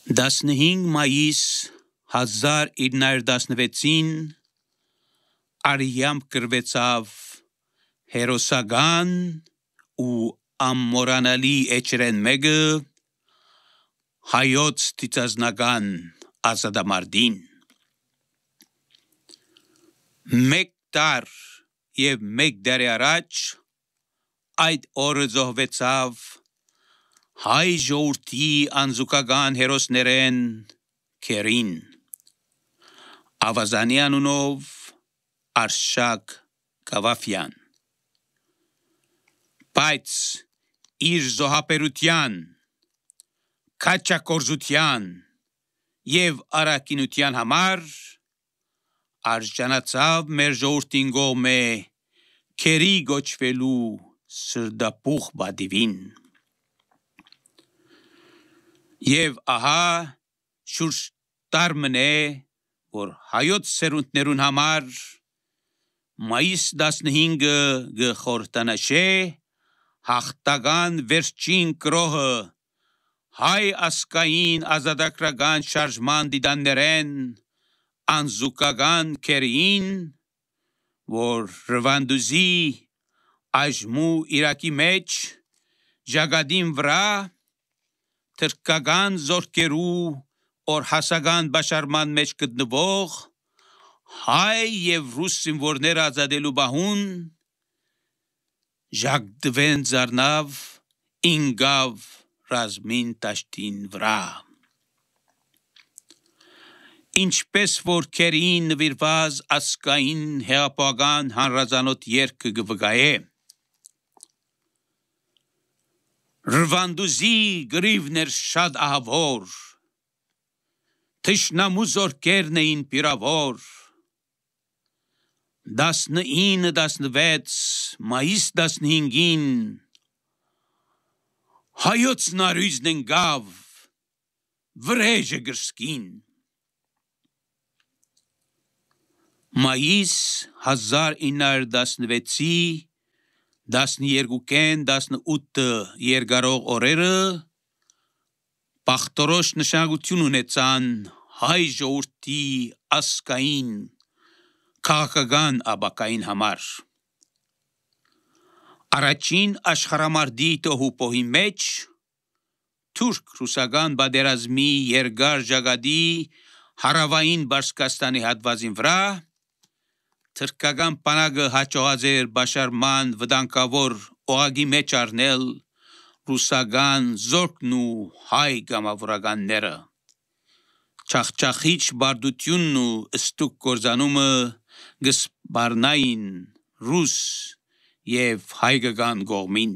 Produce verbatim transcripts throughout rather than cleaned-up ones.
տասնհինգ մայիս հազար ինը հարյուր տասնվեցին արյամբ կրվեցավ հերոսական ու ամմորանալի էջերեն մեկը հայոց տիծազնական ազատամարտին մեկ տար և մեկ դարի առաջ այդ օրը զոհվեցավ հայ ժողովրդի անզուգական հերոսներեն քերին Ավազանի անունով Արշակ Գավաֆյան բայց իր զոհաբերության քաջագործության և առաքինության համար արժանացավ մեր ժողովրդին կողմէ քերի կոչվելու սրտապուխ պատիվին և ահա շուրջ տար մնե որ հայոց սերունդներուն համար մայիս տասնհինգը կխորհրդանշե հաղթական վերջին կրոհը հայ ազգային ազատագրական շարժման տիտաններեն անզուգական քերին որ Ռվանդուզի այժմու Իրաքի մեջ ճակատին վրա թրքական զորքերու օրհասական պաշարման մեջ գտնվող հայ և ռուս զինվորներ ազատելու պահուն ժակտվեն ձառնավ ինկավ ռազմին տաշտին վրա ինչպես որ քերին նվիրված ազգային հեղափոխական հանրազանոթ երգը կվկայե Ռվանդուզի գրիվն էր շատ ահավոր թշնամու զորքերն էին պիրավոր տասնինը տասնվեց մայիս տասնհինգին հայոց նարույցն ընկավ վրեժը կրծքին մայիս հազար ինը հարյուր տասնվեցի տասներկուքեն տասնութը երկարող օրերը բախտորոշ նշանակություն ունեցան հայ ժողովրդի ազգային քաղաքական ապագային համար առաջին աշխարհամարտի տոհուբոհի մեջ թուրք-ռուսական պատերազմի երկար ճակատի հարավային Պարսկաստանի հատվածին վրա թրքական բանակը հաջողած էր պաշարման վտանգավոր օղակի մեջ առնել ռուսական զորքն ու հայ կամավորականները չախճախիչ բարդությունն ու ստուգ կործանումը կսպառնային ռուս և հայկական կողմին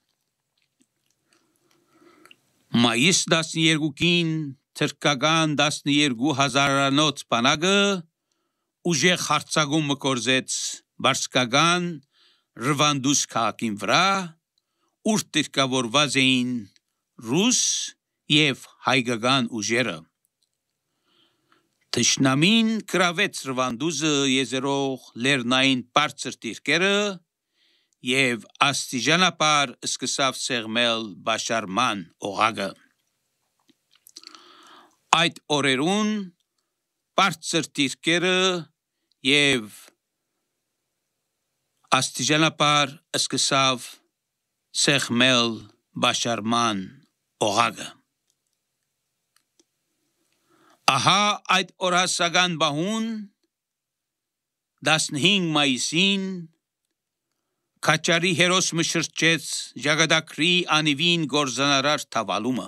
մայիս տասներկուքին թրքական տասներկու հազարանոց բանակը ուժեղ հարձակում կործեց պարսկական Ռվանդուզ քաղաքին վրա ուր դիրքավորված էին ռուս և հայկական ուժերը թշնամին գրավեց Ռվանդուզը եզերող լեռնային բարձր դիրքերը և աստիճանաբար սկսավ սեղմել պաշարման օղակը այդ օրերուն բարձր դիրքերը և աստիճանաբար սկսավ սեղմել պաշարման օղակը ահա այդ օրհասական պահուն տասնհինգ մայիսին քաչարի հերոսը շրջեց ճակատագրի անիվին գործանարար թավալումը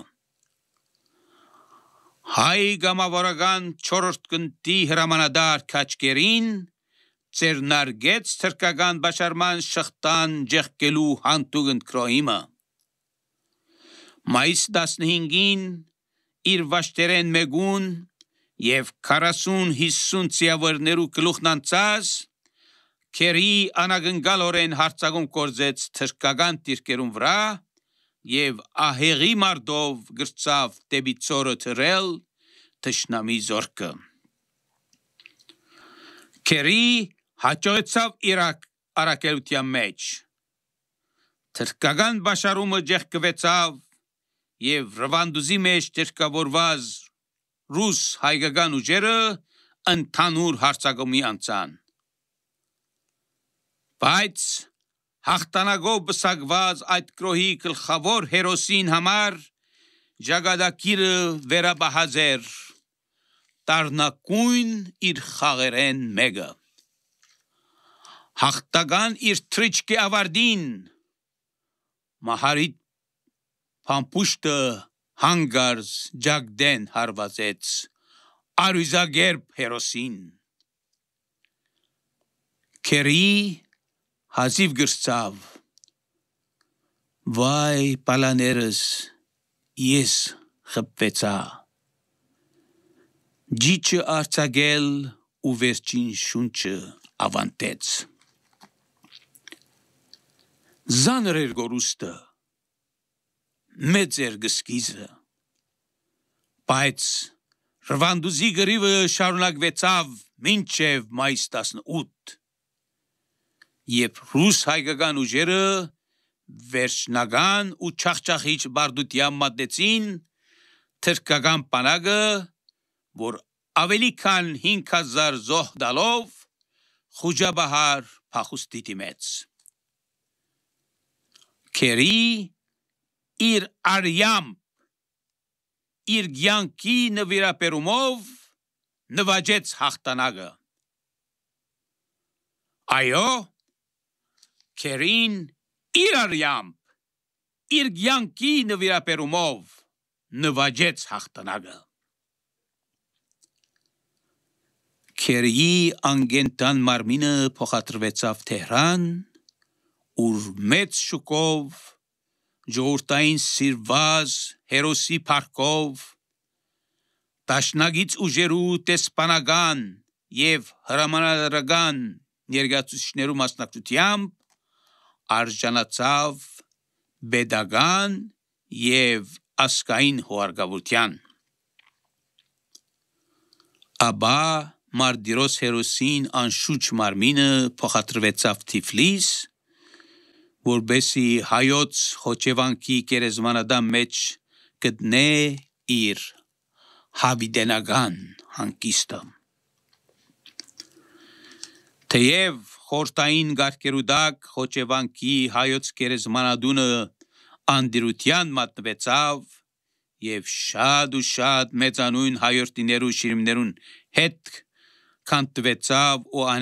հայ կամավորական չորրորդ գնդի հրամանատար քաչկերին ձեռնարկեց թրքական պաշարման շղթան ճեղքելու հանցուգն քրոհիմը մայիս տասնհինգին իր վաշտերեն մեկուն և քառասուն հիսուն ձիավորներու գլուխն անցած քերի անակնկալորեն հարձակում կործեց թրքական դիրքերուն վրա և ահեղի մարտով գրծավ դեպի ծորը թռել թշնամի զորքը քերի հաջողեցավ իր առաքելության մեջ թրքական պաշարումը ճեղքվեցավ և Ռվանդուզի մեջ դիրքավորված ռուս հայկական ուժերը ընդհանուր հարձակումի անցան։ Բայց հաղթանակով բսակված այդ գրոհի գլխավոր հերոսին համար ճակատագիրը վերաբահած էր տառնակույն իր խաղերեն մեկը։ Հաղթական իր թրիչքի ավարտին մահարի փամփուշտը հանգարց ջագդեն հարվածեց արյուզագերբ հերոսին։ Քերի հազիվ գրծավ. վայ պալաներս, ես խփվեցա։ Ջիջը արձակել ու վերջին շունչը ավանտեց։ Զանր էր գորուստը, մեծ էր գսկիզը, բայց Ռվանդուզի գրիվը շարունակվեցավ մինչև մայիս տասնութ, երբ ռուս հայկական ուժերը վերջնական ու չախչախիչ բարդության մատնեցին թրքական բանակը, որ ավելի քան հինգ հազար զոհ տալով խուճաբահար փախուստի դիմեց։ Քերի իր արյամբ, իր կյանքի նվիրապերումով նվաճեց հաղթանակը։ Այո, Քերին իր արյամբ, իր կյանքի նվիրապերումով նվաճեց հաղթանակը։ Քերիի անգենտան մարմինը փոխադրվեցավ Թեհրան, ուր մեծ շուկով ժողովրդային սիրված հերոսի փառքով դաշնակից ուժերու տեսփանական եւ հրամանատարական ներկայացուցիչներու մասնակցությամբ արժանացավ պետական եւ ազգային հուարգավորության։ Աբա Մարտիրոս հերոսին անշուչ մարմինը փոխադրվեցավ Թիֆլիս, որբեսի հայոց խոչևանքի գերեզմանադամ մեջ գտնե իր հավիտենական հանգիստը։ Թեև խորտային գարկերուդակ խոչևանքի հայոց գերեզմանադունը անդիրության մատնվեցավ եւ շատ ու շատ մեծանուն հայորդիներու շիրիմներուն հետ քանտվեցավ ու